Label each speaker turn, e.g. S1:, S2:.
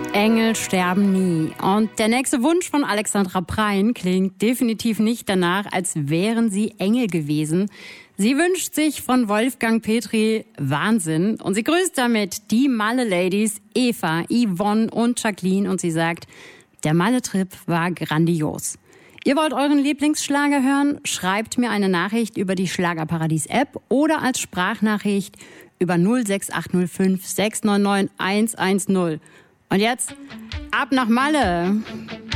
S1: Engel sterben nie. Und der nächste Wunsch von Alexandra Prein klingt definitiv nicht danach, als wären sie Engel gewesen. Sie wünscht sich von Wolfgang Petri Wahnsinn und sie grüßt damit die Malle-Ladies Eva, Yvonne und Jacqueline und sie sagt, der Malle-Trip war grandios. Ihr wollt euren Lieblingsschlager hören? Schreibt mir eine Nachricht über die Schlagerparadies-App oder als Sprachnachricht über 06805 699 110. Und jetzt ab nach Malle.